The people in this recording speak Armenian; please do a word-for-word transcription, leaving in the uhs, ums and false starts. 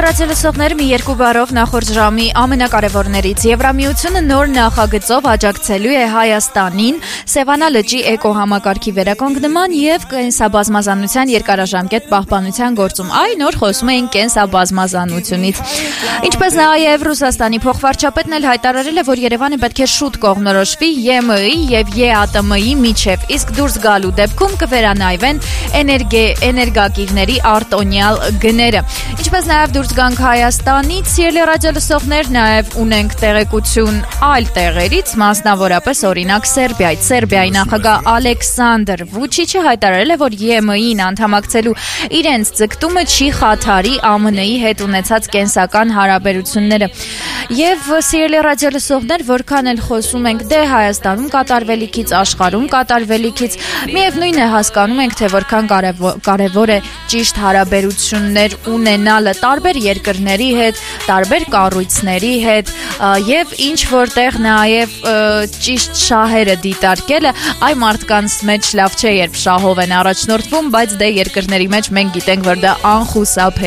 Ռադիոլսողներ մի երկու բառով նախորդ ժամի ամենակարևորներից Եվրամիությունը նոր նախագծով աջակցելու է Հայաստանին Սևանա լճի էկոհամակարգի վերականգնման և կենսաբազմազանության երկարաժամկետ պահպանության գործում։ Այն օր խոսում էին կենսաբազմազանությունից։ Ինչպես նաև Ռուսաստանի փոխվարչապետն էլ հայտարարել է, որ Երևանը պետք է շուտ կողմնորոշվի Ե Մ Ի և Ե Ա Տը Մը-ի միջև, իսկ դուրս գալու դեպքում կվերանայվեն էներգակիրների արտոնյալ գները։ Ինչպես նաև դուրս գանք Հայաստանից, սիրելի ռադիոլսողներ, նաև ունենք տեղեկություն այլ տեղերից, մասնավորապես օրինակ Սերբիայից։ Սերբիայի նախագահ Ալեքսանդր Վուչիչը հայտարարել է, որ Ե Մ Ի-ին անդամակցելու իրենց ձգտումը չի խաթարի Ա Մ Ն-ի հետ ունեցած կենսական հարաբերությունները։ Եվ սիրելի ռադիոլսողներ, որքան էլ խոսում ենք դե Հայաստանում կատարվելիքից, աշխարհում կատարվելիքից, միևնույն է հասկանում ենք, թե որքան կարևոր է ճիշտ հարաբերություններ ունենալը տարբեր երկրների հետ, տարբեր կառույցների հետ եւ ինչ որտեղ նաեւ ճիշտ շահերը դիտարկելը, այ մարդկանց մեջ լավ չէ, երբ շահով են առաջնորդվում, բայց դե երկրների մեջ մենք գիտենք, որ դա անխուսափելի